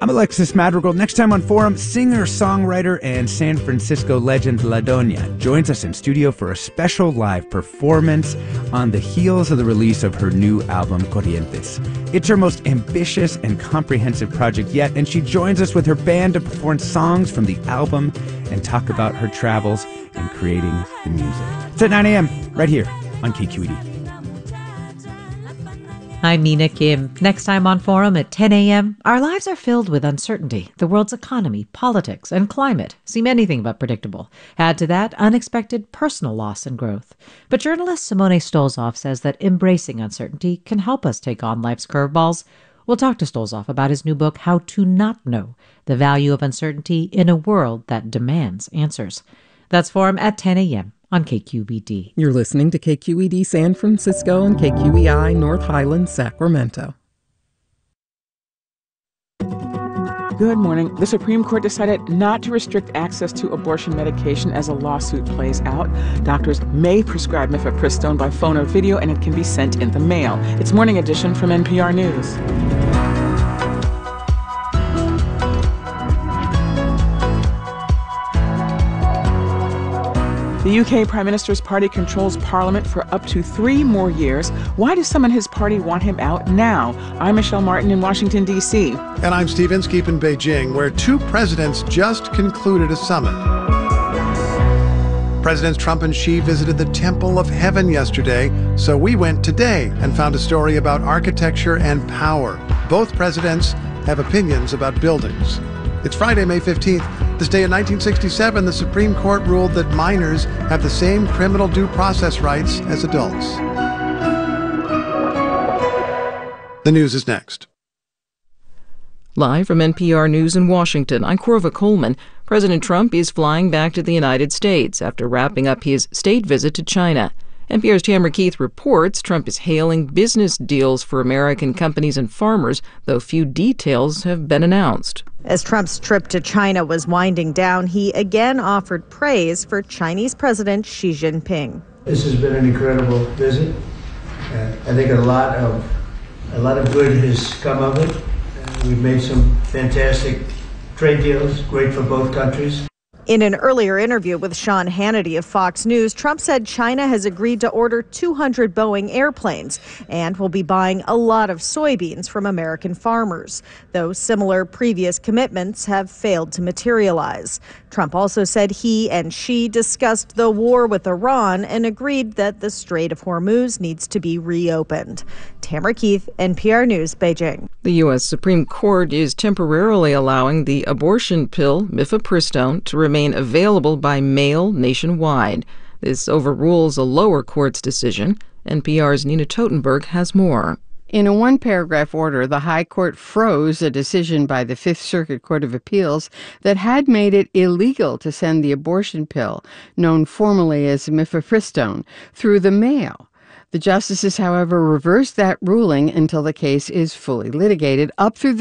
I'm Alexis Madrigal. Next time on Forum, singer, songwriter, and San Francisco legend La Doña joins us in studio for a special live performance on the heels of the release of her new album, Corrientes. It's her most ambitious and comprehensive project yet, and she joins us with her band to perform songs from the album and talk about her travels in creating the music. It's at 9 a.m. right here on KQED. I'm Mina Kim. Next time on Forum at 10 a.m., our lives are filled with uncertainty. The world's economy, politics, and climate seem anything but predictable. Add to that unexpected personal loss and growth. But journalist Simone Stolzoff says that embracing uncertainty can help us take on life's curveballs. We'll talk to Stolzoff about his new book, How to Not Know, the Value of Uncertainty in a World That Demands Answers. That's Forum at 10 a.m. on KQED. You're listening to KQED San Francisco and KQEI North Highlands, Sacramento. Good morning. The Supreme Court decided not to restrict access to abortion medication as a lawsuit plays out. Doctors may prescribe mifepristone by phone or video, and it can be sent in the mail. It's Morning Edition from NPR News. The UK Prime Minister's party controls Parliament for up to 3 more years. Why do some in his party want him out now? I'm Michelle Martin in Washington, D.C. And I'm Steve Inskeep in Beijing, where 2 presidents just concluded a summit. Presidents Trump and Xi visited the Temple of Heaven yesterday, so we went today and found a story about architecture and power. Both presidents have opinions about buildings. It's Friday, May 15th. This day in 1967, the Supreme Court ruled that minors have the same criminal due process rights as adults. The news is next. Live from NPR News in Washington, I'm Corva Coleman. President Trump is flying back to the United States after wrapping up his state visit to China. NPR's Tamara Keith reports Trump is hailing business deals for American companies and farmers, though few details have been announced. As Trump's trip to China was winding down, he again offered praise for Chinese President Xi Jinping. This has been an incredible visit. I think a lot of good has come of it. We've made some fantastic trade deals, great for both countries. In an earlier interview with Sean Hannity of Fox News, Trump said China has agreed to order 200 Boeing airplanes and will be buying a lot of soybeans from American farmers, though similar previous commitments have failed to materialize. Trump also said he and Xi discussed the war with Iran and agreed that the Strait of Hormuz needs to be reopened. Tamara Keith, NPR News, Beijing. The U.S. Supreme Court is temporarily allowing the abortion pill, mifepristone, to remain available by mail nationwide. This overrules a lower court's decision. NPR's Nina Totenberg has more. In a one-paragraph order, the High Court froze a decision by the Fifth Circuit Court of Appeals that had made it illegal to send the abortion pill, known formally as mifepristone, through the mail. The justices, however, reversed that ruling until the case is fully litigated up through the